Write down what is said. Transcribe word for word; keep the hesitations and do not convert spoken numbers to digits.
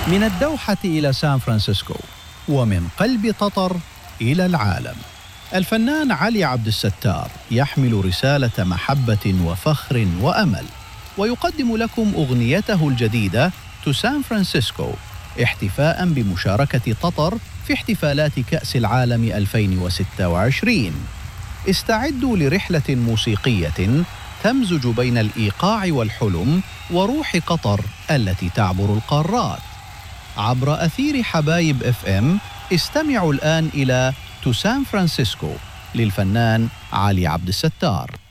من الدوحة إلى سان فرانسيسكو، ومن قلب قطر إلى العالم. الفنان علي عبد الستار يحمل رسالة محبة وفخر وأمل، ويقدم لكم أغنيته الجديدة تو سان فرانسيسكو احتفاء بمشاركة قطر في احتفالات كأس العالم ألفين وستة وعشرين. استعدوا لرحلة موسيقية تمزج بين الإيقاع والحلم وروح قطر التي تعبر القارات. عبر أثير حبايب اف ام استمعوا الآن إلى تو سان فرانسيسكو للفنان علي عبد الستار.